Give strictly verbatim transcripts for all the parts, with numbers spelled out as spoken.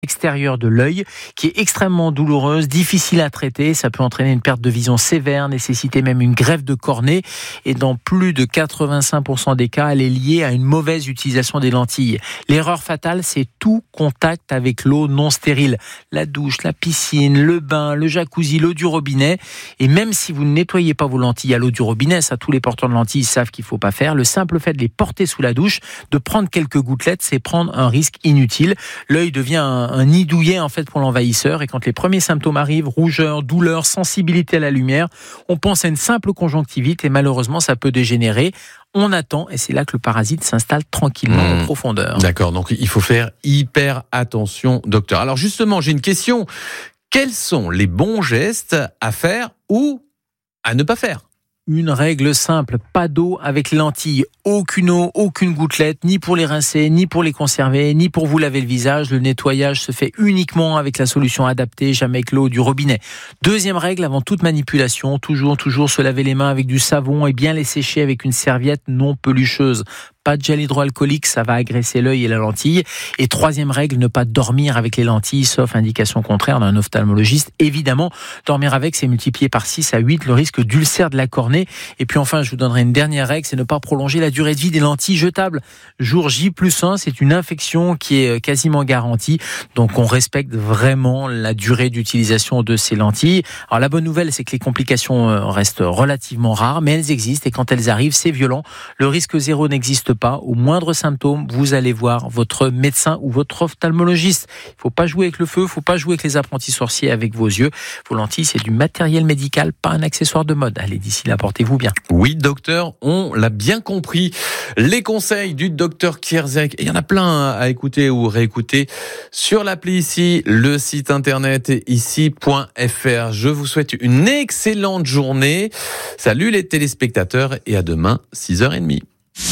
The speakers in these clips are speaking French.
extérieure de l'œil qui est extrêmement douloureuse, difficile à traiter. Ça peut entraîner une perte de vision sévère, nécessiter même une greffe de cornée. Et dans plus de quatre-vingt-cinq pour cent des cas, elle est liée à une mauvaise utilisation des lentilles. L'erreur fatale, c'est tout contact avec l'eau non stérile. La douche, la piscine, le bain, le jacuzzi, l'eau du robinet. Et même si vous ne nettoyez pas vos lentilles à l'eau du robinet, ça tous les porteurs de lentilles savent qu'il ne faut pas faire. Le simple fait de les porter sous la douche, de prendre quelques gouttelettes, c'est prendre un risque inutile. L'œil devient un un nid douillet en fait pour l'envahisseur, et quand les premiers symptômes arrivent, rougeur, douleur, sensibilité à la lumière, on pense à une simple conjonctivite et malheureusement ça peut dégénérer. On attend et c'est là que le parasite s'installe tranquillement mmh. en profondeur. D'accord, donc il faut faire hyper attention, docteur. Alors justement, j'ai une question. Quels sont les bons gestes à faire ou à ne pas faire ? Une règle simple, pas d'eau avec les lentilles, aucune eau, aucune gouttelette, ni pour les rincer, ni pour les conserver, ni pour vous laver le visage. Le nettoyage se fait uniquement avec la solution adaptée, jamais avec l'eau du robinet. Deuxième règle, avant toute manipulation, toujours, toujours se laver les mains avec du savon et bien les sécher avec une serviette non pelucheuse. Pas de gel hydroalcoolique, ça va agresser l'œil et la lentille. Et troisième règle, ne pas dormir avec les lentilles, sauf indication contraire d'un ophtalmologiste. Évidemment, dormir avec, c'est multiplier par six à huit le risque d'ulcère de la cornée. Et puis enfin, je vous donnerai une dernière règle, c'est ne pas prolonger la durée de vie des lentilles jetables. Jour J plus un, c'est une infection qui est quasiment garantie. Donc on respecte vraiment la durée d'utilisation de ces lentilles. Alors la bonne nouvelle, c'est que les complications restent relativement rares, mais elles existent. Et quand elles arrivent, c'est violent. Le risque zéro n'existe pas. Au moindre symptôme, vous allez voir votre médecin ou votre ophtalmologiste. Il ne faut pas jouer avec le feu, il ne faut pas jouer avec les apprentis sorciers avec vos yeux. Vos lentilles, c'est du matériel médical, pas un accessoire de mode. Allez, d'ici là, portez-vous bien. Oui, docteur, on l'a bien compris. Les conseils du docteur Kierzek, il y en a plein à écouter ou réécouter sur l'appli ici, le site internet ici point f r. Je vous souhaite une excellente journée. Salut les téléspectateurs et à demain, six heures trente.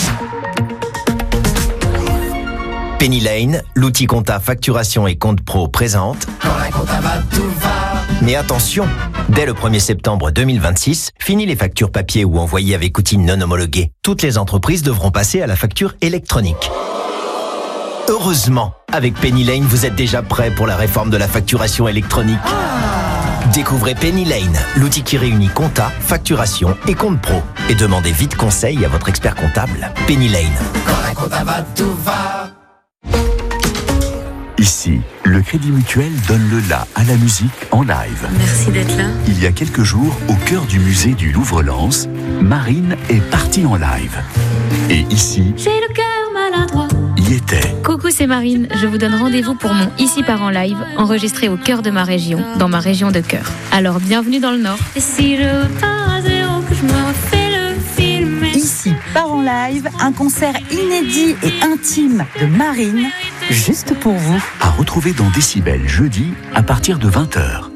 Penny Lane, l'outil compta facturation et compte pro présente. Quand la compta va, tout va. Mais attention, dès le premier septembre deux mille vingt-six, fini les factures papier ou envoyées avec outils non homologués. Toutes les entreprises devront passer à la facture électronique. Heureusement, avec Penny Lane, vous êtes déjà prêt pour la réforme de la facturation électronique. Découvrez Penny Lane, l'outil qui réunit compta, facturation et compte pro. Et demandez vite conseil à votre expert comptable. Penny Lane. Quand la compta va, tout va. Ici, le Crédit Mutuel donne le la à la musique en live. Merci d'être là. Il y a quelques jours, au cœur du musée du Louvre-Lens, Marine est partie en live. Et ici, j'ai le cœur maladroit. Y était. Coucou, c'est Marine. Je vous donne rendez-vous pour mon Ici part en live, enregistré au cœur de ma région, dans ma région de cœur. Alors, bienvenue dans le Nord. Et si je repars à zéro, que je me refais le film. Ici part en live, un concert inédit et intime de Marine, juste pour vous. À retrouver dans Décibel jeudi à partir de vingt heures.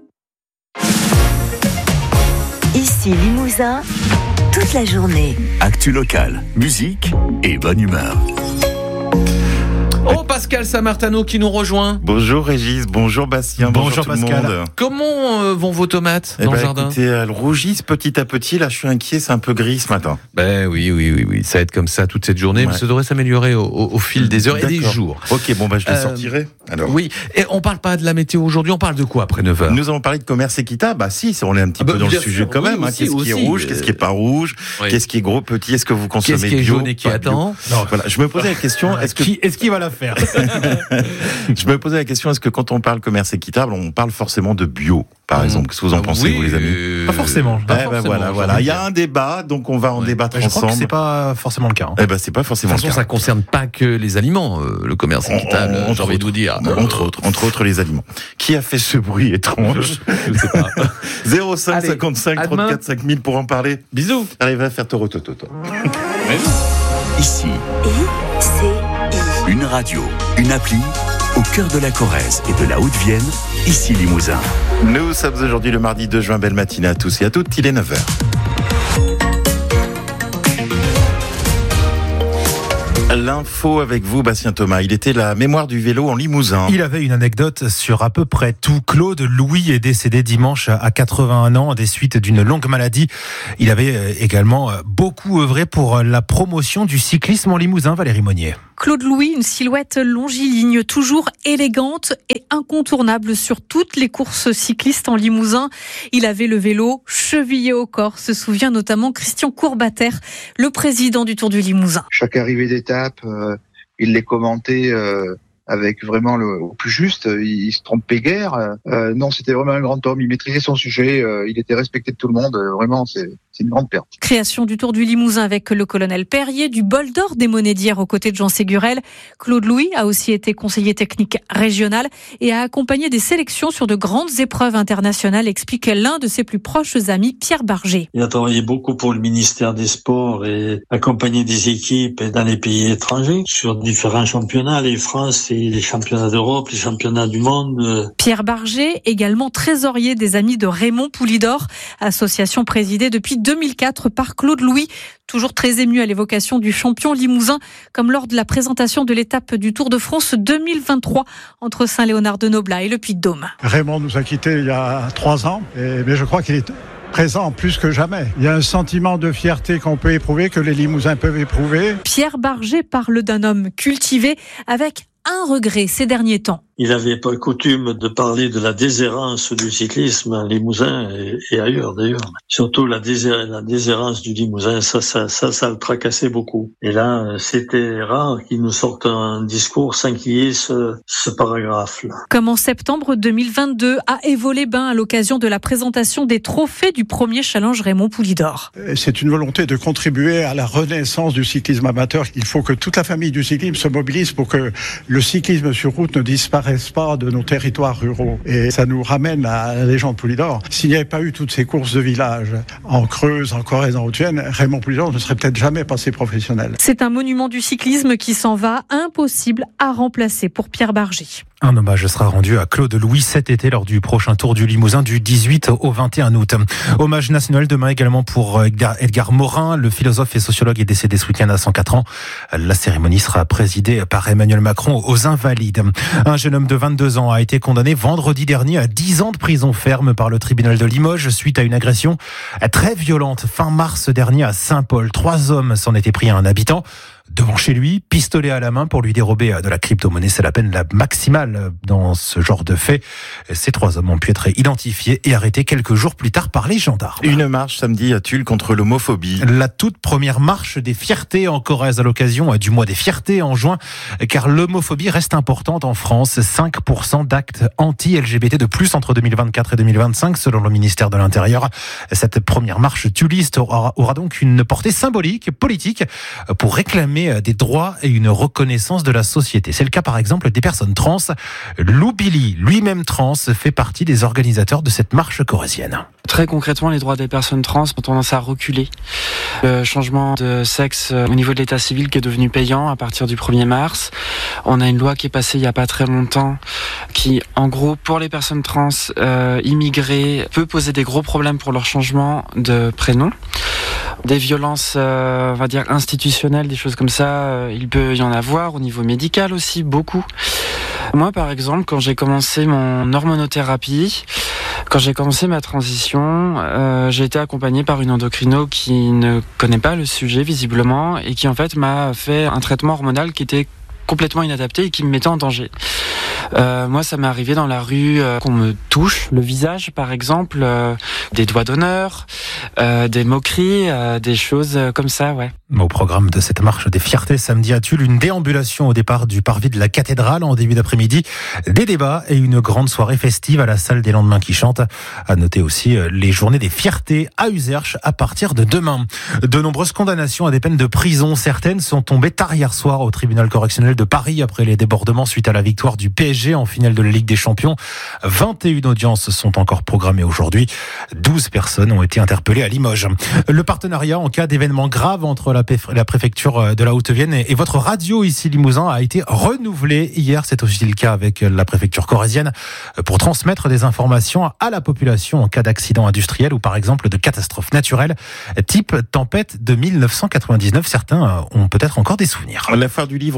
Ici Limousin, toute la journée. Actu local, musique et bonne humeur. Oh, Pascal Samartano qui nous rejoint. Bonjour Régis, bonjour Bastien, bonjour, bonjour tout Pascal. le monde. Comment euh, vont vos tomates eh dans ben, le jardin ? Écoutez, elles rougissent petit à petit. Là, je suis inquiet, c'est un peu gris ce matin. Ben oui, oui, oui, oui. Ça va être comme ça toute cette journée, ouais. Mais ça devrait s'améliorer au, au, au fil des heures. D'accord. Et des jours. Ok, bon, bah, je les euh, sortirai. Alors. Oui, et on parle pas de la météo aujourd'hui, on parle de quoi après neuf heures ? Nous allons parler de commerce équitable. Bah si, on est un petit ah bah, peu dans le sujet sûr, quand oui, même. Aussi, hein. Qu'est-ce aussi, qui est rouge, euh... qu'est-ce qui est pas rouge, oui. Qu'est-ce qui est gros, petit, est-ce que vous consommez bio ? Qu'est-ce qui est jaune et qui attend ? Non, voilà. Je me posais la question, est-ce que... Qui, est-ce qui va la faire ? Je me posais la question, est-ce que quand on parle commerce équitable, on parle forcément de bio, par mmh. exemple ? Qu'est-ce que vous en pensez, oui, vous, les amis ? euh... Pas forcément. Pas eh forcément ben voilà, voilà. Il y a un débat, donc on va en ouais. débattre je ensemble. Je crois que c'est pas forcément le cas. Hein. Eh ben c'est pas forcément le cas. De toute façon, ça concerne pas que les aliments, euh, le commerce équitable, on, on, j'ai envie de vous dire. Entre autres, entre autres les aliments. Qui a fait ce bruit étrange ? Je sais pas. zéro cinq cinquante-cinq trente-quatre cinq mille pour en parler. Bisous. Allez, va faire Toro Toto, toi. Ici. I C I. Une radio, une appli. Au cœur de la Corrèze et de la Haute-Vienne, ici Limousin. Nous sommes aujourd'hui le mardi deux juin. Belle matinée à tous et à toutes, il est neuf heures. L'info avec vous, Bastien Thomas. Il était la mémoire du vélo en Limousin. Il avait une anecdote sur à peu près tout. Claude Louis est décédé dimanche à quatre-vingt-un ans des suites d'une longue maladie. Il avait également beaucoup œuvré pour la promotion du cyclisme en Limousin, Valérie Monnier. Claude Louis, une silhouette longiligne, toujours élégante et incontournable sur toutes les courses cyclistes en Limousin. Il avait le vélo chevillé au corps, se souvient notamment Christian Courbater, le président du Tour du Limousin. Chaque arrivée d'étape, euh, il les commentait euh, avec vraiment le au plus juste. Il, il se trompait guère. Euh, non, c'était vraiment un grand homme. Il maîtrisait son sujet. Euh, il était respecté de tout le monde. Euh, vraiment, c'est, c'est une grande perte. Création du Tour du Limousin avec le colonel Perrier, du bol d'or des monnaies d'hier aux côtés de Jean Ségurel. Claude Louis a aussi été conseiller technique régional et a accompagné des sélections sur de grandes épreuves internationales, explique l'un de ses plus proches amis, Pierre Barger. Il a travaillé beaucoup pour le ministère des Sports et accompagné des équipes dans les pays étrangers sur différents championnats, les France et les championnats d'Europe, les championnats du monde. Pierre Barger, également trésorier des Amis de Raymond Poulidor, association présidée depuis deux mille quatre par Claude Louis, toujours très ému à l'évocation du champion limousin, comme lors de la présentation de l'étape du Tour de France deux mille vingt-trois entre Saint-Léonard-de-Noblat et le Puy-de-Dôme. Raymond nous a quittés il y a trois ans, et, mais je crois qu'il est présent plus que jamais. Il y a un sentiment de fierté qu'on peut éprouver, que les Limousins peuvent éprouver. Pierre Barger parle d'un homme cultivé avec un regret ces derniers temps. Il n'avait pas coutume de parler de la déshérence du cyclisme à Limousin et, et ailleurs d'ailleurs. Surtout la, déshé- la déshérence du Limousin, ça, ça, ça, ça le tracassait beaucoup. Et là, c'était rare qu'il nous sorte un discours sans qu'il y ait ce, ce paragraphe-là. Comme en septembre deux mille vingt-deux à Évaux-les-Bains à l'occasion de la présentation des trophées du premier challenge Raymond Poulidor. C'est une volonté de contribuer à la renaissance du cyclisme amateur. Il faut que toute la famille du cyclisme se mobilise pour que le cyclisme sur route ne disparaisse pas de nos territoires ruraux. Et ça nous ramène à la légende Poulidor. S'il n'y avait pas eu toutes ces courses de village en Creuse, en Corrèze, en Haute-Vienne, Raymond Poulidor ne serait peut-être jamais passé professionnel. C'est un monument du cyclisme qui s'en va, impossible à remplacer pour Pierre Barger. Un hommage sera rendu à Claude Louis cet été lors du prochain Tour du Limousin du dix-huit au vingt et un août. Hommage national demain également pour Edgar, Edgar Morin. Le philosophe et sociologue est décédé ce week-end à cent quatre ans. La cérémonie sera présidée par Emmanuel Macron aux Invalides. Un jeune homme de vingt-deux ans a été condamné vendredi dernier à dix ans de prison ferme par le tribunal de Limoges suite à une agression très violente fin mars dernier à Saint-Paul. Trois hommes s'en étaient pris à un habitant devant chez lui, pistolet à la main pour lui dérober de la crypto-monnaie. C'est la peine la maximale dans ce genre de fait. Ces trois hommes ont pu être identifiés et arrêtés quelques jours plus tard par les gendarmes. Une marche samedi à Tulle contre l'homophobie. La toute première marche des fiertés en Corrèze à l'occasion du mois des fiertés en juin, car l'homophobie reste importante en France. cinq pour cent d'actes anti-L G B T de plus entre deux mille vingt-quatre et deux mille vingt-cinq selon le ministère de l'Intérieur. Cette première marche tulliste aura, aura donc une portée symbolique, politique, pour réclamer des droits et une reconnaissance de la société. C'est le cas par exemple des personnes trans. Lou Billy, lui-même trans, fait partie des organisateurs de cette marche corrézienne. Très concrètement, les droits des personnes trans ont tendance à reculer. Le changement de sexe au niveau de l'état civil qui est devenu payant à partir du premier mars. On a une loi qui est passée il n'y a pas très longtemps qui, en gros, pour les personnes trans euh, immigrées, peut poser des gros problèmes pour leur changement de prénom. Des violences, euh, on va dire, institutionnelles, des choses comme ça, euh, il peut y en avoir au niveau médical aussi, beaucoup. Moi, par exemple, quand j'ai commencé mon hormonothérapie, quand j'ai commencé ma transition, euh, j'ai été accompagné par une endocrino qui ne connaît pas le sujet, visiblement, et qui, en fait, m'a fait un traitement hormonal qui était complètement inadapté et qui me mettait en danger. Euh, moi, ça m'est arrivé dans la rue euh, qu'on me touche le visage, par exemple, euh, des doigts d'honneur, euh, des moqueries, euh, des choses comme ça, ouais. Au programme de cette marche des fiertés samedi à Tulle, une déambulation au départ du parvis de la cathédrale en début d'après-midi, des débats et une grande soirée festive à la salle des lendemains qui chantent. À noter aussi les journées des fiertés à Uzerche à partir de demain. De nombreuses condamnations à des peines de prison, certaines sont tombées tard hier soir au tribunal correctionnel de Paris après les débordements suite à la victoire du P S G en finale de la Ligue des Champions. vingt et une audiences sont encore programmées aujourd'hui. douze personnes ont été interpellées à Limoges. Le partenariat en cas d'événement grave entre la la préfecture de la Haute-Vienne et votre radio ici Limousin a été renouvelée hier. C'est aussi le cas avec la préfecture corrézienne pour transmettre des informations à la population en cas d'accident industriel ou par exemple de catastrophe naturelle type tempête de mille neuf cent quatre-vingt-dix-neuf. Certains ont peut-être encore des souvenirs. La fin du livre de Brie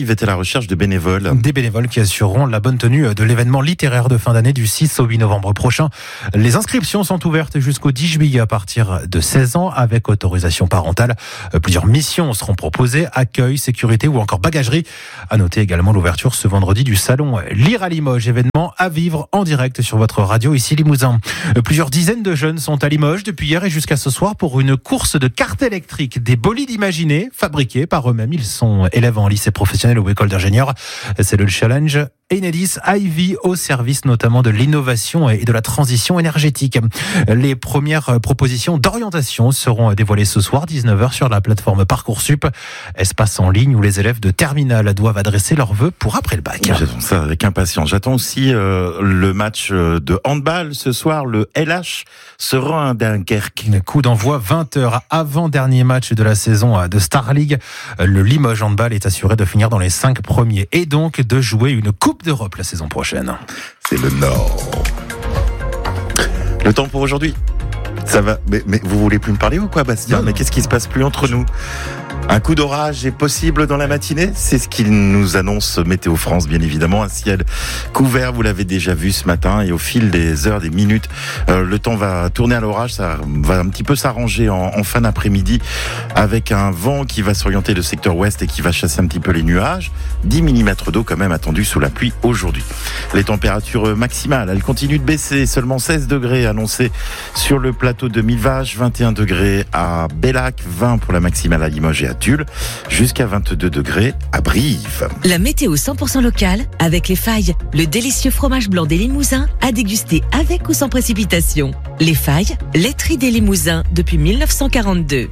Brive est à la recherche de bénévoles. Des bénévoles qui assureront la bonne tenue de l'événement littéraire de fin d'année du six au huit novembre prochain. Les inscriptions sont ouvertes jusqu'au dix juillet à partir de seize ans avec autorisation parentale. Plusieurs missions seront proposées, accueil, sécurité ou encore bagagerie. À noter également l'ouverture ce vendredi du salon Lire à Limoges, événement à vivre en direct sur votre radio ici Limousin. Plusieurs dizaines de jeunes sont à Limoges depuis hier et jusqu'à ce soir pour une course de cartes électriques, des bolides imaginés, fabriqués par eux-mêmes. Ils sont élèves en lycée professionnel ou école d'ingénieurs. C'est le challenge Enedis Ivy au service notamment de l'innovation et de la transition énergétique. Les premières propositions d'orientation seront dévoilées ce soir dix-neuf heures sur la plateforme Parcoursup, espace en ligne où les élèves de terminale doivent adresser leurs vœux pour après le bac. J'attends ça avec impatience. J'attends aussi euh, le match de handball ce soir. Le L H se rend à Dunkerque. Coup d'envoi vingt heures avant dernier match de la saison de Star League. Le Limoges Handball est assuré de finir dans les cinq premiers et donc de jouer une coupe d'Europe la saison prochaine. C'est le Nord. Le temps pour aujourd'hui. Ça va, mais, mais vous voulez plus me parler ou quoi, Bastien? Non, mais qu'est-ce qui se passe plus entre nous? Un coup d'orage est possible dans la matinée, c'est ce qu'il nous annonce Météo France, bien évidemment. Un ciel couvert, vous l'avez déjà vu ce matin, et au fil des heures, des minutes, euh, le temps va tourner à l'orage, ça va un petit peu s'arranger en, en fin d'après-midi, avec un vent qui va s'orienter le secteur ouest et qui va chasser un petit peu les nuages. dix millimètres d'eau quand même attendus sous la pluie aujourd'hui. Les températures maximales, elles continuent de baisser, seulement seize degrés annoncés sur le plateau de Millevaches, vingt et un degrés à Bellac, vingt pour la maximale à Limoges et à Tulle, jusqu'à vingt-deux degrés à Brive. La météo cent pour cent locale avec Les Failles, le délicieux fromage blanc des Limousins à déguster avec ou sans précipitation. Les Failles, laiterie des Limousins depuis mille neuf cent quarante-deux.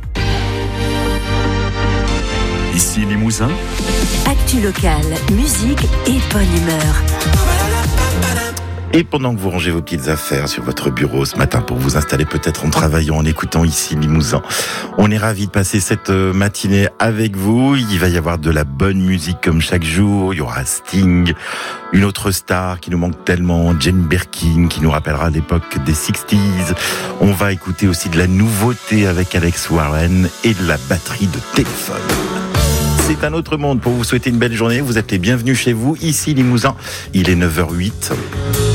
Ici Limousin. Actu locale, musique et bonne humeur. Et pendant que vous rangez vos petites affaires sur votre bureau ce matin pour vous installer peut-être en travaillant, en écoutant ici Limousin, on est ravis de passer cette matinée avec vous. Il va y avoir de la bonne musique comme chaque jour. Il y aura Sting, une autre star qui nous manque tellement, Jane Birkin, qui nous rappellera l'époque des sixties. On va écouter aussi de la nouveauté avec Alex Warren et de la batterie de téléphone. C'est un autre monde pour vous souhaiter une belle journée. Vous êtes les bienvenus chez vous, ici Limousin. Il est neuf heures huit.